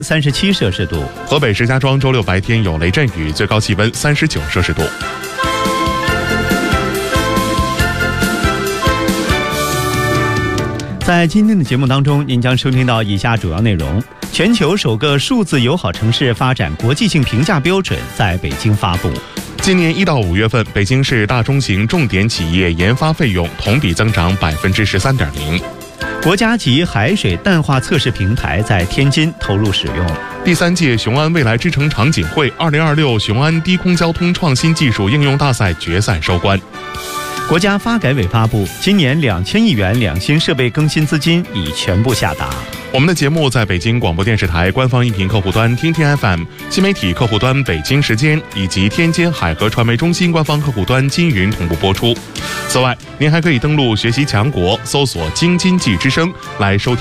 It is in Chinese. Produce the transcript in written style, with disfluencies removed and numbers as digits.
37摄氏度。 河北石家庄周六白天有雷阵雨，最高气温39摄氏度。 在今天的节目当中，您将收听到以下主要内容：全球首个数字友好城市发展国际性评价标准在北京发布。 今年1到5月份，北京市大中型重点企业研发费用同比增长13.0%。 国家级海水淡化测试平台在天津投入使用。 第3届雄安未来之城场景会2026雄安低空交通创新技术应用大赛决赛收官。 国家发改委发布，今年2000亿元两新设备更新资金已全部下达。 我们的节目在北京广播电视台官方音频客户端听听 FM、新媒体客户端北京时间以及天津海河传媒中心官方客户端金云同步播出。此外，您还可以登录学习强国，搜索京津冀之声来收听